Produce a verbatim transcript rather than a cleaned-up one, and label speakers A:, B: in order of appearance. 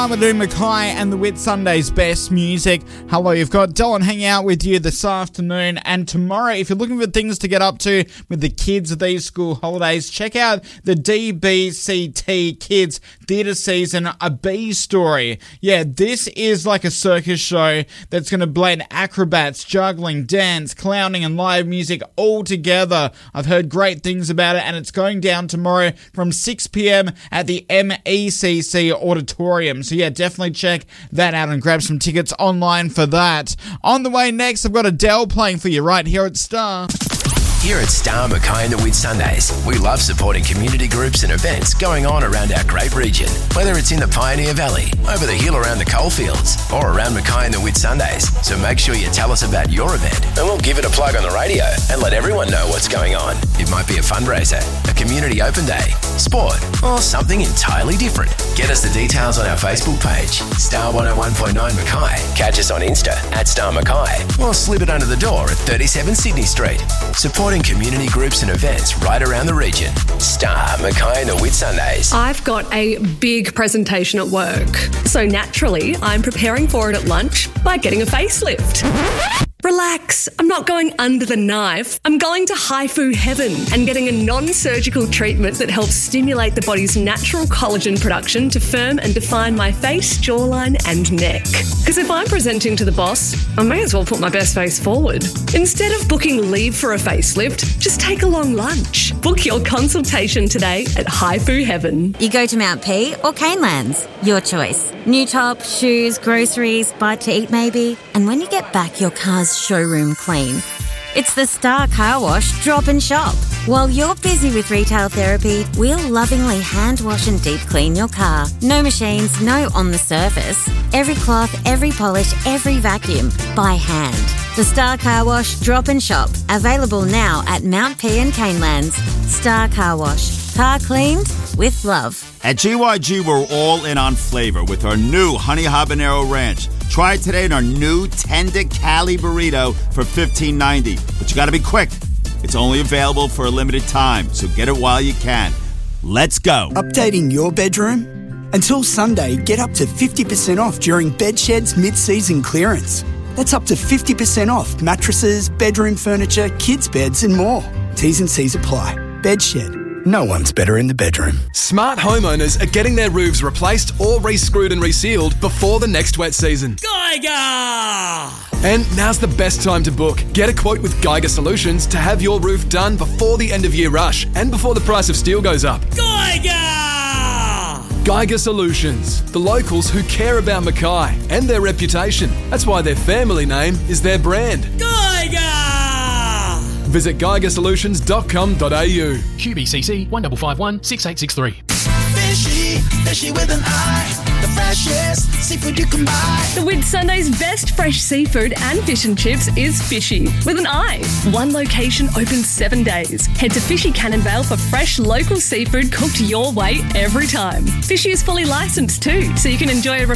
A: time we're doing Mackay and the Whitsundays best music. Hello, you've got Dylan hanging out with you this afternoon, and tomorrow, if you're looking for things to get up to with the kids of these school holidays, check out the D B C T Kids Theatre Season, A Bee Story. Yeah, this is like a circus show that's going to blend acrobats, juggling, dance, clowning and live music all together. I've heard great things about it, and it's going down tomorrow from six p.m. at the M E C C Auditorium. So yeah, definitely check that out and grab some tickets online for that. On the way next, I've got Adele playing for you right here at Star.
B: Here at Star Mackay and the Whitsundays, we love supporting community groups and events going on around our great region. Whether it's in the Pioneer Valley, over the hill around the coalfields, or around Mackay and the Whitsundays. So make sure you tell us about your event and we'll give it a plug on the radio and let everyone know what's going on. It might be a fundraiser, a community open day, sport, or something entirely different. Get us the details on our Facebook page, Star one oh one point nine Mackay. Catch us on Insta at Star Mackay, or slip it under the door at thirty-seven Sydney Street. Supporting community groups and events right around the region. Star Mackay and the Whitsundays.
C: I've got a big presentation at work, so naturally I'm preparing for it at lunch by getting a facelift. Relax, I'm not going under the knife. I'm going to HIFU Heaven and getting a non-surgical treatment that helps stimulate the body's natural collagen production to firm and define my face, jawline and neck. Because if I'm presenting to the boss, I may as well put my best face forward. Instead of booking leave for a facelift, just take a long lunch. Book your consultation today at HIFU Heaven.
D: You go to Mount P or Canelands, your choice. New top, shoes, groceries, bite to eat maybe. And when you get back, your car's showroom clean. It's the Star Car Wash Drop and Shop. While you're busy with retail therapy, we'll lovingly hand wash and deep clean your car. No machines, no on the surface. Every cloth, every polish, every vacuum, by hand. The Star Car Wash Drop and Shop. Available now at Mount P and Canelands. Star Car Wash. Car cleaned with love.
E: At G Y G, we're all in on flavor with our new Honey Habanero Ranch. Try it today in our new Tender Cali Burrito for fifteen ninety. But you gotta be quick. It's only available for a limited time, so get it while you can. Let's go.
F: Updating your bedroom? Until Sunday, get up to fifty percent off during Bedshed's mid-season clearance. That's up to fifty percent off mattresses, bedroom furniture, kids' beds and more. T's and C's apply. Bedshed. No one's better in the bedroom.
G: Smart homeowners are getting their roofs replaced or re-screwed and resealed before the next wet season.
H: Geiger!
G: And now's the best time to book. Get a quote with Geiger Solutions to have your roof done before the end of year rush and before the price of steel goes up.
H: Geiger!
G: Geiger Solutions, the locals who care about Mackay and their reputation. That's why their family name is their brand.
H: Geiger!
G: Visit geiger solutions dot com dot a u.
I: Q B C C one five five one six eight six three.
J: Fishy, fishy with an eye. The freshest seafood you can buy.
C: The Whitsundays' best fresh seafood and fish and chips is Fishy with an eye. One location open seven days. Head to Fishy Cannonvale for fresh local seafood cooked your way every time. Fishy is fully licensed too, so you can enjoy a